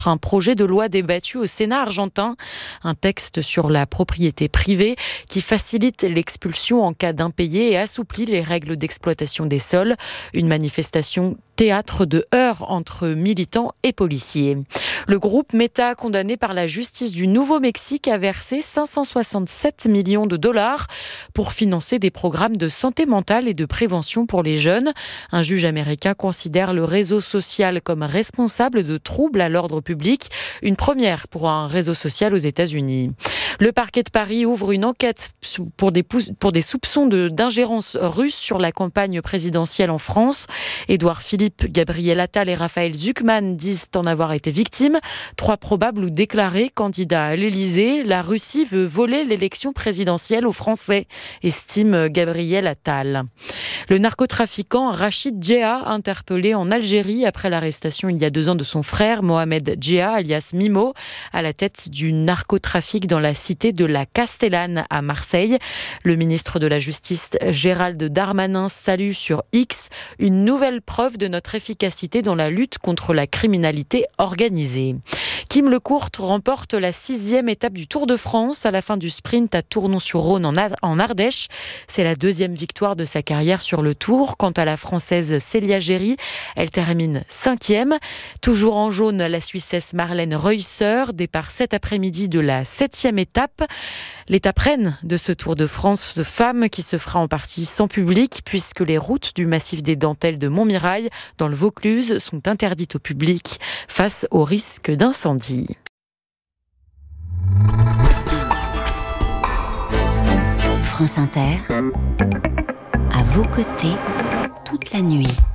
un projet de loi débattu au Sénat argentin, un texte sur la propriété privée qui facilite l'expulsion en cas d'impayé et assouplit les règles d'exploitation des sols. Une manifestation théâtre de heurts entre militants et policiers. Le groupe Meta, condamné par la justice du Nouveau-Mexique, a versé 567 millions de dollars pour financer des programmes de santé mentale et de prévention pour les jeunes. Un juge américain considère le réseau social comme responsable de troubles à l'ordre public, une première pour un réseau social aux États-Unis. Le parquet de Paris ouvre une enquête pour des soupçons d'ingérence russe sur la campagne présidentielle en France. Édouard Philippe, Gabriel Attal et Raphaël Zucman disent en avoir été victimes. 3 probables ou déclarés candidats à l'Élysée. La Russie veut voler l'élection présidentielle aux Français, estime Gabriel Attal. Le narcotrafiquant Rachid Djeha, interpellé en Algérie après l'arrestation il y a 2 ans de son frère Mohamed Djeha, alias Mimo, à la tête du narcotrafic dans la cité de la Castellane à Marseille. Le ministre de la Justice Gérald Darmanin salue sur X une nouvelle preuve de notre efficacité dans la lutte contre la criminalité organisée. Kim Lecourt remporte la 6e étape du Tour de France à la fin du sprint à Tournon-sur-Rhône en Ardèche. C'est la 2e victoire de sa carrière sur le Tour. Quant à la Française Célia Géry, elle termine 5e. Toujours en jaune, la Suissesse Marlène Reusser, départ cet après-midi de la 7e étape. L'étape reine de ce Tour de France femmes qui se fera en partie sans public puisque les routes du massif des Dentelles de Montmirail dans le Vaucluse sont interdites au public face au risque d'incendie. France Inter, à vos côtés toute la nuit.